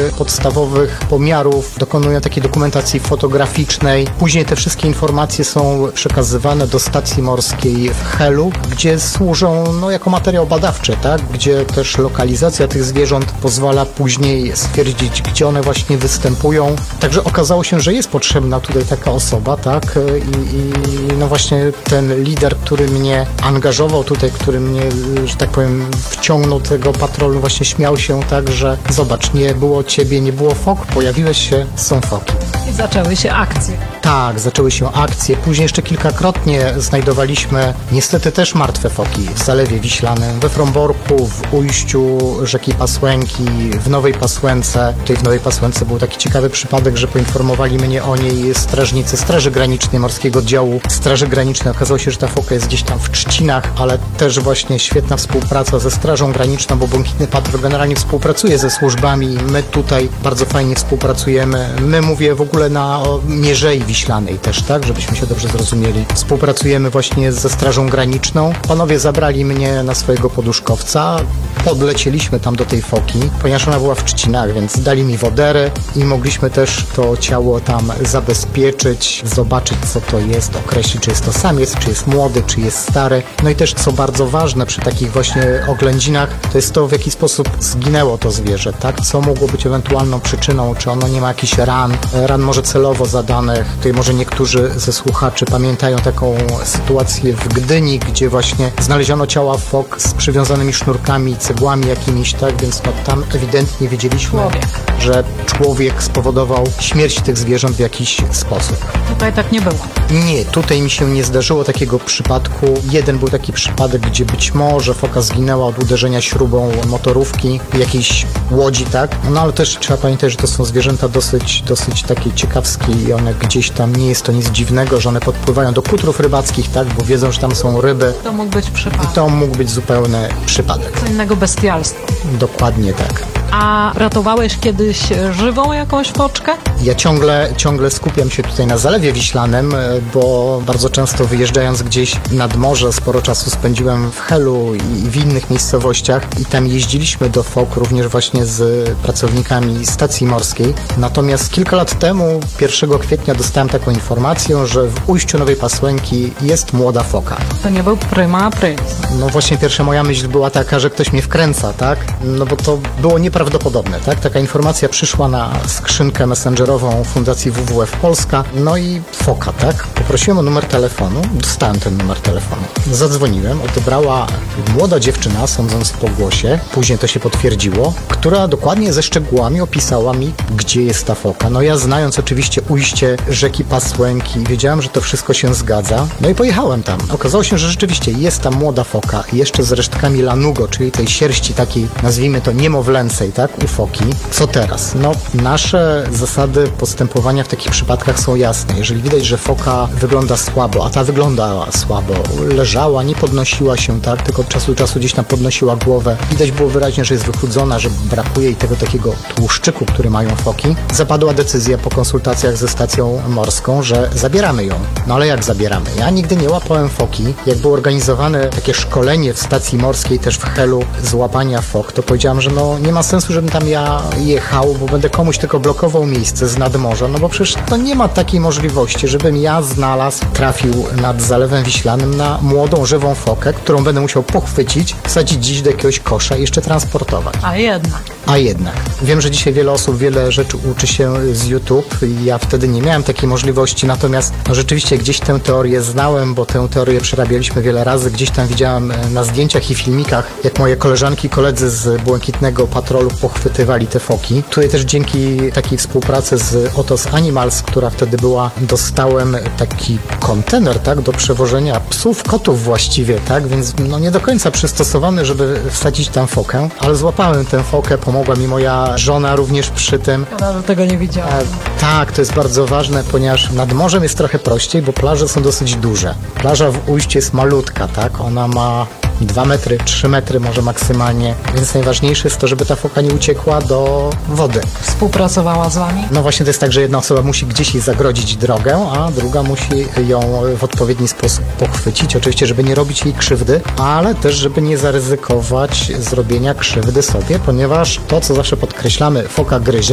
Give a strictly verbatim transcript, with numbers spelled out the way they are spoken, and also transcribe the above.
podstawowych pomiarów, dokonują takiej dokumentacji fotograficznej. Później te wszystkie informacje są przekazywane do stacji morskiej w Helu, gdzie służą no, jako materiał badawczy, tak? Gdzie też lokalizacja tych zwierząt pozwala później stwierdzić, gdzie one właśnie występują. Także okazało się, że jest potrzebna tutaj taka osoba, tak? I, i no właśnie ten lider, który mnie angażował tutaj, który mnie, że tak powiem, wciągnął do tego patrolu, właśnie śmiał się tak, że zobacz, nie było ciebie, nie było fok, pojawiłeś się, są foki. I zaczęły się akcje. Tak, zaczęły się akcje. Później jeszcze kilkakrotnie znajdowaliśmy niestety też martwe foki w Zalewie Wiślanym, we Fromborku, w ujściu rzeki Pasłęki, w Nowej Pasłęce. Tutaj w Nowej Pasłęce był taki ciekawy przypadek, że poinformowali mnie o niej strażnicy Straży Granicznej Morskiego Oddziału Straży Granicznej. Okazało się, że ta foka jest gdzieś tam w Trzcinach, ale też właśnie świetna współpraca ze Strażą Graniczną, bo Błękitny Patrol generalnie współpracuje ze służbami i my tutaj bardzo fajnie współpracujemy. My mówię w ogóle na Mierzei Wiślanej też, tak, żebyśmy się dobrze zrozumieli. Współpracujemy właśnie ze Strażą Graniczną. Panowie zabrali mnie na swojego poduszkowca, podlecieliśmy tam do tej foki, ponieważ ona była w Trzcinach, więc dali mi wodery i mogliśmy też to ciało tam zabezpieczyć, zobaczyć co to jest, określić czy jest to samiec, czy jest młody, czy jest stary. No i też co bardzo ważne przy takich właśnie oględzinach, to jest to w jaki sposób zginęło to zwierzę, tak, co mogło być ewentualną przyczyną, czy ono nie ma jakichś ran, ran może celowo zadanych. Tutaj może niektórzy ze słuchaczy pamiętają taką sytuację w Gdyni, gdzie właśnie znaleziono ciała fok z przywiązanymi sznurkami, cegłami jakimiś, tak, więc no, tam ewidentnie wiedzieliśmy, Człowiek. że człowiek spowodował śmierć tych zwierząt w jakiś sposób. Tutaj tak nie było. Nie, tutaj mi się nie zdarzyło takiego przypadku. Jeden był taki przypadek, gdzie być może foka zginęła od uderzenia śrubą motorówki jakiejś łodzi, tak? No ale też trzeba pamiętać, że to są zwierzęta dosyć, dosyć takie ciekawskie i one gdzieś tam, nie jest to nic dziwnego, że one podpływają do kutrów rybackich, tak? Bo wiedzą, że tam są ryby. To mógł być przypadek. I to mógł być zupełny przypadek. Co innego bestialstwo. Dokładnie tak. A ratowałeś kiedyś żywą jakąś foczkę? Ja ciągle, ciągle skupiam się tutaj na Zalewie Wiślanym, bo bardzo często wyjeżdżając gdzieś nad morze, sporo czasu spędziłem w Helu i w innych miejscowościach i tam jeździliśmy do fok również właśnie z pracownikami stacji morskiej. Natomiast kilka lat temu, pierwszego kwietnia, dostałem taką informację, że w ujściu Nowej Pasłęki jest młoda foka. To nie był prima aprilis. No właśnie pierwsza moja myśl była taka, że ktoś mnie wkręca, tak? No bo to było nieprawdopodobne, tak? Taka informacja przyszła na skrzynkę messengerową Fundacji W W F Polska, no i foka, tak? Poprosiłem o numer telefonu, dostałem ten numer telefonu. Zadzwoniłem, odebrała młoda dziewczyna, sądząc po głosie, później to się potwierdziło, która dokładnie ze szczegółami opisała mi, gdzie jest ta foka. No ja znając oczywiście ujście rzeki Pasłęki, wiedziałem, że to wszystko się zgadza, no i pojechałem tam. Okazało się, że rzeczywiście jest tam młoda foka, jeszcze z resztkami lanugo, czyli tej sierści takiej, nazwijmy to niemowlęcej, tak, u foki. Co teraz? No, nasze zasady postępowania w takich przypadkach są jasne. Jeżeli widać, że foka wygląda słabo, a ta wyglądała słabo, leżała, nie podnosiła się, tak, tylko od czasu do czasu gdzieś tam podnosiła głowę. Widać było wyraźnie, że jest wychudzona, że brakuje jej tego takiego tłuszczyku, który mają foki. Zapadła decyzja po konsultacjach ze stacją morską, że zabieramy ją. No ale jak zabieramy? Ja nigdy nie łapałem foki. Jak było organizowane takie szkolenie w stacji morskiej, też w Helu, z łapania fok, to powiedziałam, że no nie ma sensu, żebym tam ja jechał, bo będę komuś tylko blokował miejsce z nadmorza, no bo przecież to nie ma takiej możliwości, żebym ja znalazł, trafił nad Zalewem Wiślanym na młodą, żywą fokę, którą będę musiał pochwycić, wsadzić dziś do jakiegoś kosza i jeszcze transportować. A jednak. A jednak. Wiem, że dzisiaj wiele osób wiele rzeczy uczy się z YouTube i ja wtedy nie miałem takiej możliwości, natomiast no rzeczywiście gdzieś tę teorię znałem, bo tę teorię przerabialiśmy wiele razy, gdzieś tam widziałem na zdjęciach i filmikach, jak moje koleżanki i koledzy z Błękitnego Patrolu pochwytywali te foki. Tutaj też dzięki takiej współpracy z Otos Animals, która wtedy była, dostałem taki kontener, tak, do przewożenia psów, kotów właściwie, tak, więc no nie do końca przystosowany, żeby wsadzić tam fokę, ale złapałem tę fokę, pomogła mi moja żona również przy tym. Ja nawet tego nie widziałam. E, tak, to jest bardzo ważne, ponieważ nad morzem jest trochę prościej, bo plaże są dosyć duże. Plaża w ujściu jest malutka, tak, ona ma dwa metry, trzy metry może maksymalnie, więc najważniejsze jest to, żeby ta foka nie uciekła do wody. Współpracowała z wami? No właśnie to jest tak, że jedna osoba musi gdzieś jej zagrodzić drogę, a druga musi ją w odpowiedni sposób pochwycić, oczywiście, żeby nie robić jej krzywdy, ale też, żeby nie zaryzykować zrobienia krzywdy sobie, ponieważ to, co zawsze podkreślamy, foka gryzie,